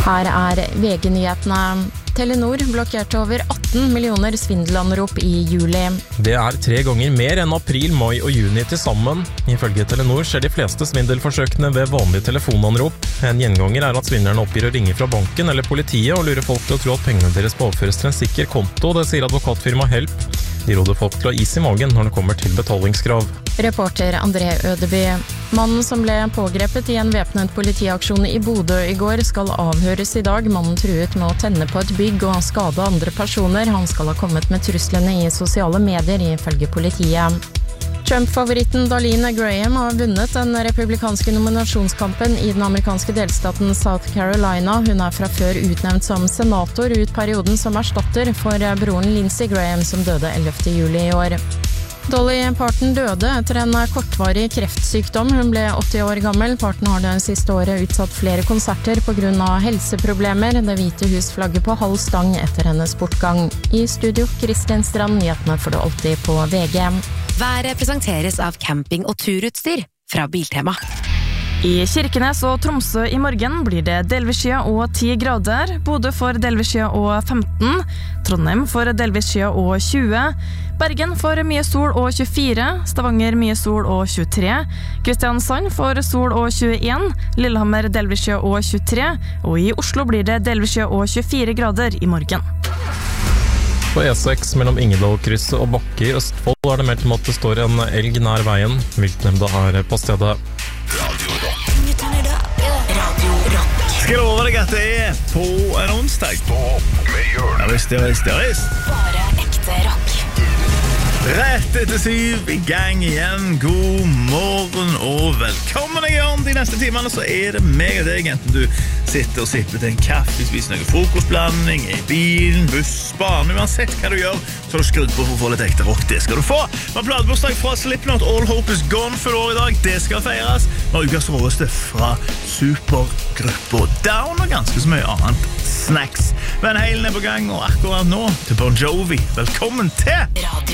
Her VG-nyhetene. Telenor blokkerte over 18 millioner svindelanrop i juli. Det 3 ganger mer enn april, mai og juni til sammen. Ifølge Telenor skjer de fleste svindelforsøkene ved vanlige telefonanrop. En gjenganger at svindlerne oppgir å ringe fra banken eller politiet og lurer folk til å tro at pengene deres påføres til en sikker konto. Det sier advokatfirma Help. De råder folk til å ha is i magen når det kommer til betalingskrav. Reporter André Ødeby. Mannen som ble pågrepet i en væpnet politiaksjon i Bodø i går skal avhøres i dag. Mannen truet med å tenne på et bygg og skade andre personer. Han skal ha kommet med truslene i sosiale medier, ifølge politiet. Trump-favoritten Darlene Graham har vunnet den republikanske nominasjonskampen i den amerikanske delstaten South Carolina. Hun fra før utnevnt som senator ut perioden som erstatter for broren Lindsey Graham som døde 11. juli i år. Dolly Parton døde etter en kortvarig kreftsykdom. Hun ble 80 år gammel. Parton har det siste året utsatt flere konserter på grunn av helseproblemer. Det hvite hus flagger på halv stang etter hennes bortgang. I studio, Kristin Strand, nyhetene får du alltid på VG. Været presenteres av camping- og turutstyr fra Biltema. I Kirkenes og Tromsø i morgen blir det delvis skya og 10 grader. Bodø får delvis skya og 15. Trondheim får delvis skya og 20. Bergen får mye sol og 24. Stavanger mye sol og 23. Kristiansand får sol og 21. Lillehammer delvis skya og 23. Og i Oslo blir det delvis skya og 24 grader i morgen. På E6 mellom Ingedalkrysset og Bakke i Østfold det meldt om at det står en elg nær veien. Viltnemnda på stedet. Skal jeg love deg at det på en onsdag? Ja visst. Bare ekte rock. Rett etter 7 i gang igjen. God morgen og velkommen igjen. De neste timene så det meg og deg, enten du sitter og sipper til en kaffe, spiser noe frokostblanding, i bilen, buss, bane, uansett hva du gjør, så har du skrudd på for å få litt ekte rock. Det skal du få. Vi har platebursdag fra Slipknot, All Hope is Gone for år i dag. Det skal feires. Vi har ukas råeste fra supergruppa Down og ganske så mye annet snacks. Van Halen på gang, og akkurat nå til Bon Jovi. Velkommen til